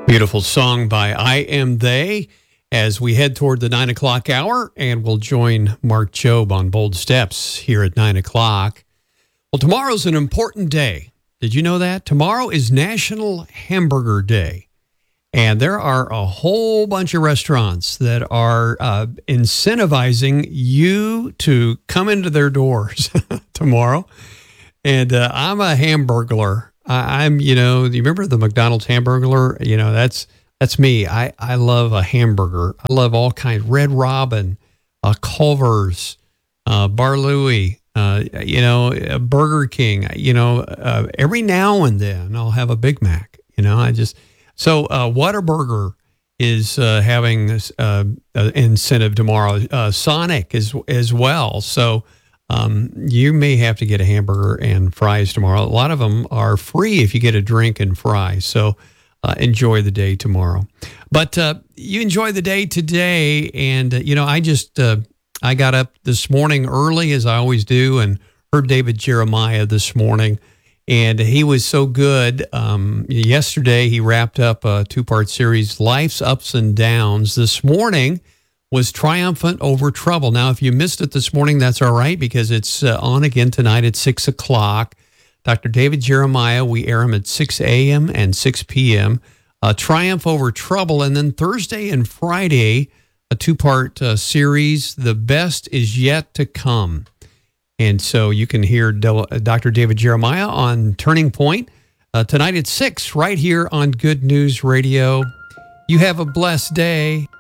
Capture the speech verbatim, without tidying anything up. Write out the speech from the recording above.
Beautiful song by I Am They as we head toward the nine o'clock hour, and we'll join Mark Jobe on Bold Steps here at nine o'clock. Well, tomorrow's an important day. Did you know that? Tomorrow is National Hamburger Day, and there are a whole bunch of restaurants that are uh, incentivizing you to come into their doors tomorrow. And uh, I'm a hamburglar. I, I'm, you know, you remember the McDonald's Hamburglar? You know, that's that's me. I, I love a hamburger. I love all kinds. Red Robin, uh, Culver's, uh, Bar Louie, uh, you know, uh, Burger King. You know, uh, every now and then I'll have a Big Mac. You know, I just so uh, Whataburger is uh, having uh, an incentive tomorrow. Uh, Sonic is as well. So. Um, you may have to get a hamburger and fries tomorrow. A lot of them are free if you get a drink and fries. So uh, enjoy the day tomorrow. But uh, you enjoy the day today. And, uh, you know, I just, uh, I got up this morning early as I always do and heard David Jeremiah this morning. And he was so good. Um, yesterday, he wrapped up a two-part series, Life's Ups and Downs. This morning was Triumphant Over Trouble. Now, if you missed it this morning, that's all right, because it's uh, on again tonight at six o'clock. Doctor David Jeremiah, we air him at six a.m. and six p.m. Uh, Triumph Over Trouble. And then Thursday and Friday, a two-part uh, series, The Best Is Yet to Come. And so you can hear Doctor David Jeremiah on Turning Point uh, tonight at six, right here on Good News Radio. You have a blessed day.